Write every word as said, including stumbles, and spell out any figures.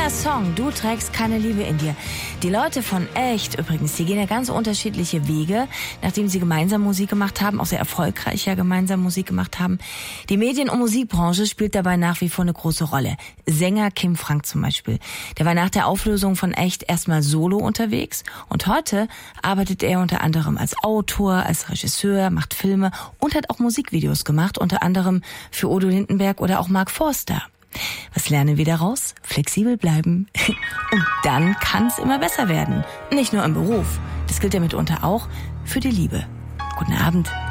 Neuer Song, Du trägst keine Liebe in dir. Die Leute von Echt übrigens, die gehen ja ganz unterschiedliche Wege, nachdem sie gemeinsam Musik gemacht haben, auch sehr erfolgreich ja gemeinsam Musik gemacht haben. Die Medien- und Musikbranche spielt dabei nach wie vor eine große Rolle. Sänger Kim Frank zum Beispiel. Der war nach der Auflösung von Echt erstmal solo unterwegs und heute arbeitet er unter anderem als Autor, als Regisseur, macht Filme und hat auch Musikvideos gemacht, unter anderem für Udo Lindenberg oder auch Mark Forster. Was lernen wir daraus? Flexibel bleiben. Und dann kann es immer besser werden. Nicht nur im Beruf. Das gilt ja mitunter auch für die Liebe. Guten Abend.